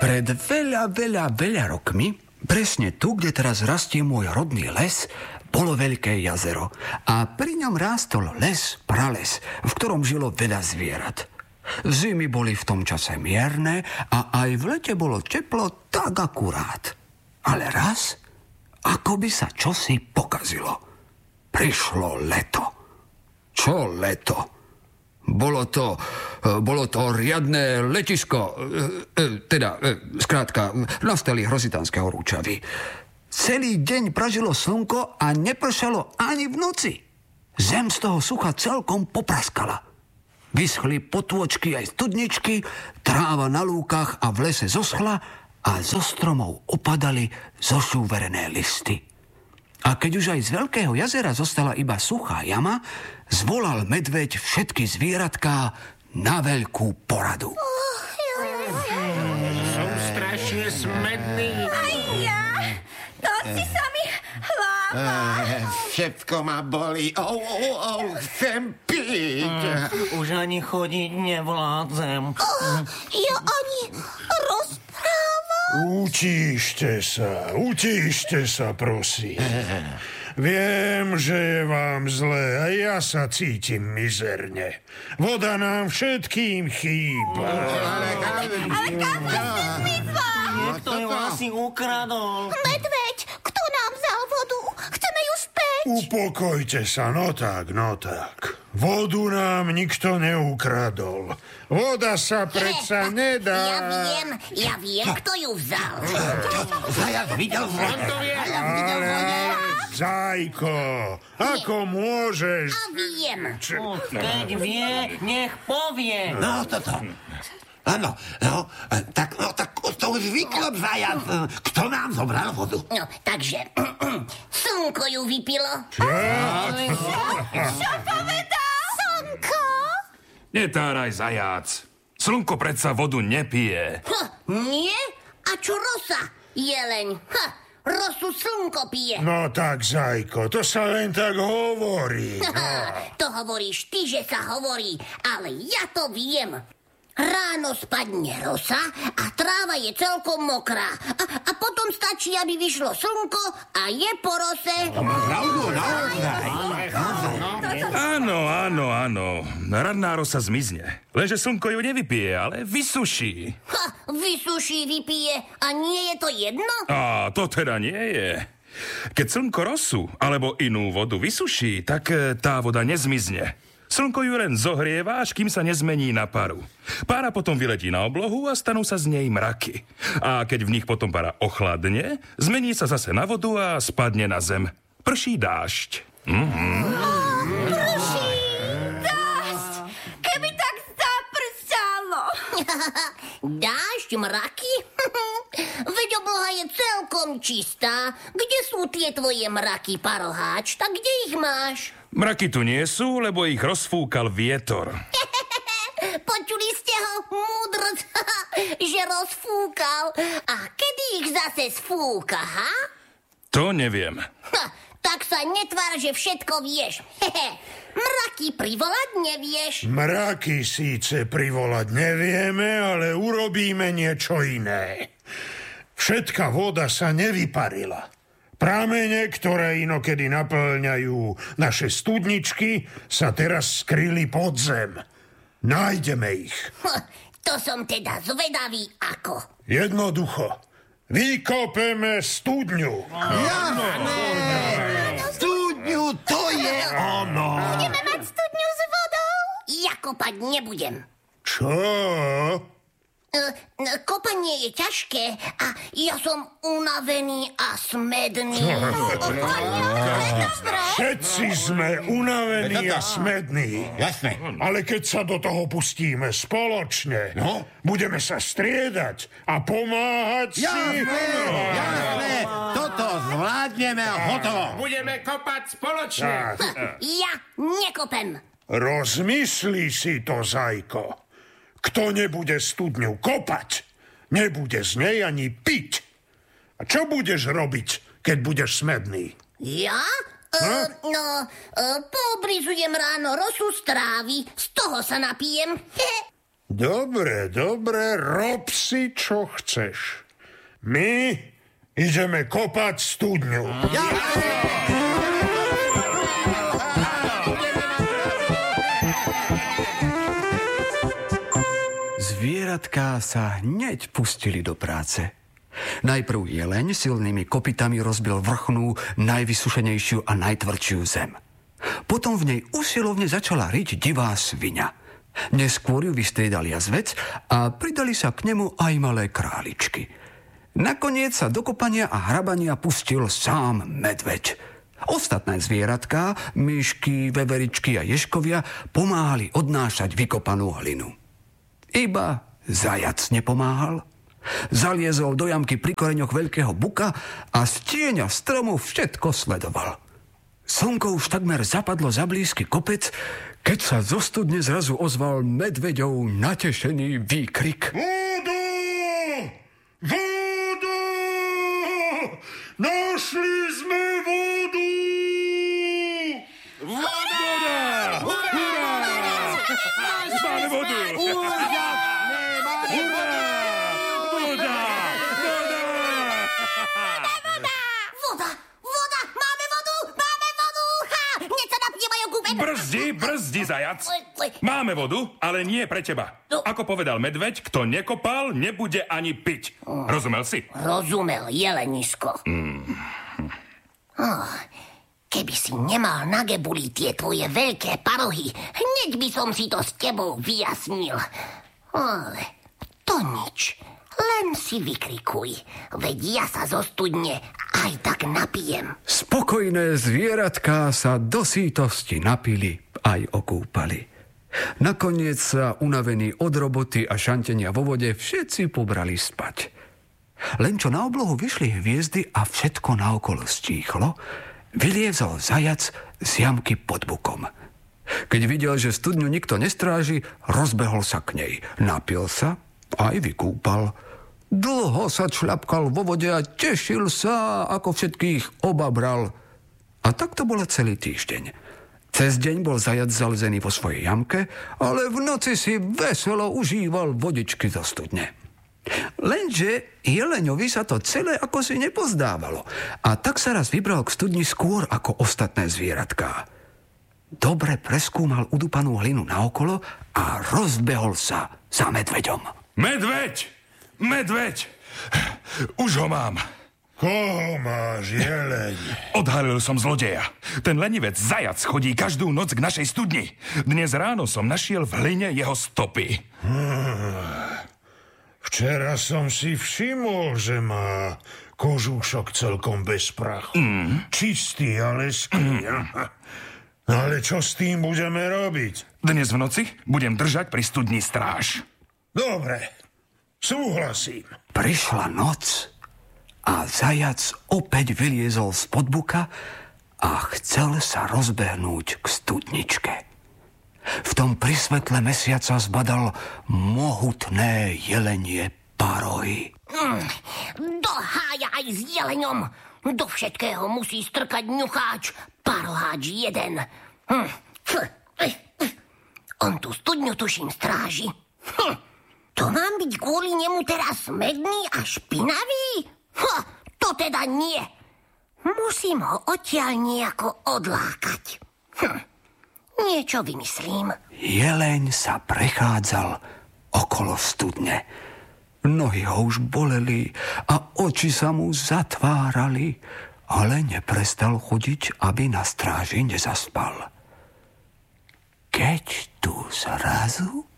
Pred veľa rokmi, presne tu, kde teraz rastie môj rodný les, bolo veľké jazero a pri ňom rástol les, prales, v ktorom žilo veľa zvierat. Zimy boli v tom čase mierne a aj v lete bolo teplo tak akurát. Ale raz, ako by sa čosi pokazilo. Prišlo leto. Čo leto? Bolo to riadne letisko, skrátka, nastali hrozitánske horúčavy. Celý deň pražilo slnko a nepršalo ani v noci. Zem z toho sucha celkom popraskala. Vyschli potôčky aj studničky, tráva na lúkach a v lese zoschla a zo stromov opadali zošúverené listy. A keď už aj z veľkého jazera zostala iba suchá jama, zvolal medveď všetky zvieratká na veľkú poradu. Som strašne smedný. Aj ja. Noci sa mi hlava. Všetko ma boli. Chcem piť. Už ani chodiť nevládzem. Ja ani rozprávam. Utíšte sa, prosím. Viem, že je vám zle a ja sa cítim mizerne. Voda nám všetkým chýba. Ale kam ste zmizla? Niekto ju asi ukradol. Medveď, kto nám vzal vodu? Chceme ju späť. Upokojte sa, no tak. Vodu nám nikto neukradol. Voda sa predsa nedá. Ja viem, kto ju vzal. Zajac videl vodu. Ale, Zajko, ako môžeš? A viem. Keď vie, nech povie. No, toto. Áno, tak to už vyklop, Zajac. Kto nám zobral vodu? No, takže slnko ju vypilo. Čo? Čo povedal? Slnko? Netáraj, Zajac. Slnko predsa vodu nepije. Nie? A čo rosa? Jeleň. Rosu slnko pije. No tak, Zajko, to sa len tak hovorí. To hovoríš ty, že sa hovorí, ale ja to viem. Ráno spadne rosa a tráva je celkom mokrá. A potom stačí, aby vyšlo slnko a je po rose. Áno. Radná rosa zmizne. Lenže slnko ju nevypije, ale vysuší. Vysuší, vypije a nie je to jedno? A to teda nie je. Keď slnko rosu alebo inú vodu vysuší, tak tá voda nezmizne. Slnko ju len zohrieva, až kým sa nezmení na paru. Pára potom vyletí na oblohu a stanú sa z nej mraky. A keď v nich potom para ochladne, zmení sa zase na vodu a spadne na zem. Prší dážď. Prší dážď! Keby tak zapršalo. Dážď, mraky? Veď obloha je celkom čistá. Kde sú tie tvoje mraky, paroháč? Tak kde ich máš? Mraky tu nie sú, lebo ich rozfúkal vietor. Počuli ste ho, múdrc, že rozfúkal. A kedy ich zase sfúka, ha? To neviem. Tak sa netvár, že všetko vieš. Mraky privolať nevieš. Mraky síce privolať nevieme, ale urobíme niečo iné. Všetka voda sa nevyparila. Pramene, ktoré inokedy naplňajú naše studničky, sa teraz skryli pod zem. Nájdeme ich. To som teda zvedavý ako. Jednoducho. Vykopeme studňu. Studňu, to je ono. Budeme mať studňu s vodou? Ja kopať nebudem. Čo? Kopanie je ťažké a ja som unavený a smedný. Všetci sme unavení a smední. Jasné. Ale keď sa do toho pustíme spoločne, budeme sa striedať a pomáhať si. Jasné. Toto zvládneme a hotovo. Budeme kopať spoločne. Ja nekopem. Rozmyslí si to, Zajko. Kto nebude studňu kopať, nebude z nej ani piť. A čo budeš robiť, keď budeš smedný? Ja? Poobrizujem ráno rosu z trávy, z toho sa napijem. Dobre, rob si, čo chceš. My ideme kopať studňu. Zvieratká sa hneď pustili do práce. Najprv jeleň silnými kopytami rozbil vrchnú, najvysušenejšiu a najtvrdšiu zem. Potom v nej usilovne začala ryť divá sviňa. Neskôr ju vystriedal jazvec a pridali sa k nemu aj malé králičky. Nakoniec sa do kopania a hrabania pustil sám medveď. Ostatné zvieratká, myšky, veveričky a ježkovia pomáhali odnášať vykopanú hlinu. Iba zajac nepomáhal. Zaliezol do jamky pri koreňoch veľkého buka a z tieňa stromu všetko sledoval. Slnko už takmer zapadlo za blízky kopec, keď sa zo studne zrazu ozval medveďov natešený výkrik. Vodu! Vodu! Našli sme vodu! Voda! Hurá! Máme vodu! Hurá! Voda! Voda! Máme vodu! Ha! Hneď sa napijeme aj o kúpe. Brzdi, zajac. Máme vodu, ale nie pre teba. Ako povedal medveď, kto nekopal, nebude ani piť. Rozumel si? Rozumel, jelenisko. Keby si nemal na gebuli tie tvoje veľké parohy, hneď by som si to s tebou vyjasnil. Ale to nič. Len si vykrikuj, veď ja sa zo studne aj tak napijem. Spokojné zvieratká sa do sítosti napili aj okúpali. Nakoniec sa, unavení od roboty a šantenia vo vode, všetci pobrali spať. Len čo na oblohu vyšli hviezdy a všetko naokolo stíchlo, vyliezol zajac z jamky pod bukom. Keď videl, že studňu nikto nestráži, rozbehol sa k nej. Napil sa aj vykúpal. Dlho sa čľapkal vo vode a tešil sa, ako všetkých obabral. A tak to bolo celý týždeň. Cez deň bol zajac zalezený vo svojej jamke, ale v noci si veselo užíval vodičky zo studne. Lenže jeleňovi sa to celé ako si nepozdávalo a tak sa raz vybral k studni skôr ako ostatné zvieratká. Dobre preskúmal udupanú hlinu naokolo a rozbehol sa za medveďom. Medveď! Už ho mám. Koho máš, jeleň? Odhalil som zlodeja. Ten lenivec zajac chodí každú noc k našej studni. Dnes ráno som našiel v hline jeho stopy. Včera som si všimol, že má kožúšok celkom bez prachu. Čistý a leský. Ale čo s tým budeme robiť? Dnes v noci budem držať pri studni stráž. Dobre, súhlasím. Prišla noc a zajac opäť vyliezol spod buka a chcel sa rozbehnúť k studničke. V tom prisvetle mesiaca zbadal mohutné jelenie parohy. Do hája aj s jeleňom. Do všetkého musí strkať ňucháč, paroháč jeden. On tú studňu, tuším, stráži. To mám byť kvôli nemu teraz smedný a špinavý? To teda nie. Musím ho odtiaľ nejako odlákať. Niečo vymyslím. Jeleň sa prechádzal okolo studne. Nohy ho už boleli a oči sa mu zatvárali, ale neprestal chodiť, aby na stráži nezaspal. Keď tu zrazu